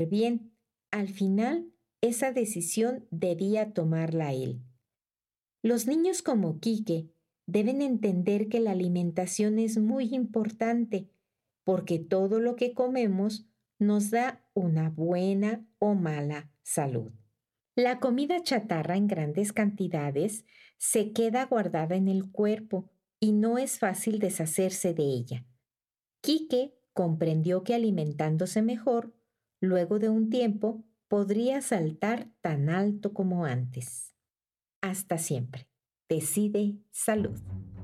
bien. Al final, esa decisión debía tomarla él. Los niños como Quique deben entender que la alimentación es muy importante porque todo lo que comemos nos da una buena o mala salud. La comida chatarra en grandes cantidades se queda guardada en el cuerpo y no es fácil deshacerse de ella. Quique comprendió que alimentándose mejor, luego de un tiempo, podría saltar tan alto como antes. Hasta siempre. Decide salud.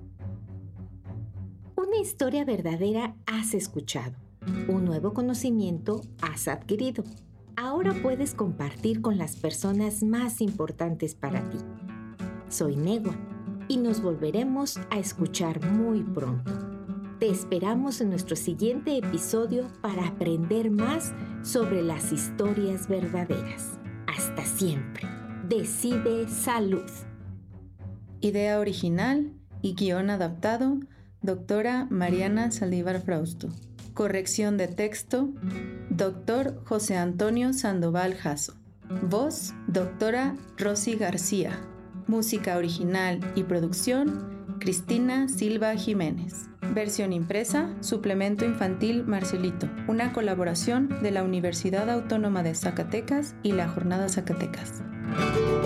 Una historia verdadera has escuchado. Un nuevo conocimiento has adquirido. Ahora puedes compartir con las personas más importantes para ti. Soy Negua y nos volveremos a escuchar muy pronto. Te esperamos en nuestro siguiente episodio para aprender más sobre las historias verdaderas. Hasta siempre. Decide salud. Idea original y guión adaptado, doctora Mariana Saldívar Frausto. Corrección de texto, doctor José Antonio Sandoval Jasso. Voz, doctora Rosy García. Música original y producción, Cristina Silva Jiménez. Versión impresa, Suplemento Infantil Marcelito, una colaboración de la Universidad Autónoma de Zacatecas y la Jornada Zacatecas.